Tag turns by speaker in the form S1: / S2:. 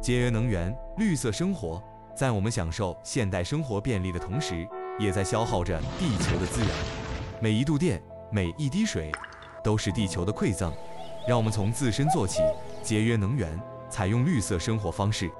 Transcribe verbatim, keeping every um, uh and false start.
S1: 节约能源，绿色生活，在我们享受现代生活便利的同时，也在消耗着地球的资源。每一度电，每一滴水，都是地球的馈赠。让我们从自身做起，节约能源，采用绿色生活方式，